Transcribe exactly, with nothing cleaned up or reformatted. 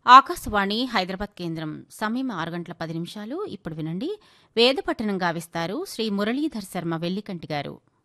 ఆకాశవాణి హైదరాబాద్ కేంద్రం సమయం ఆరు గంటల పది నిమిషాలు ఇప్పుడు వినండి వేద పఠనం గావిస్తారు శ్రీ మురళీధర్ శర్మ వెల్లికంటి గారు.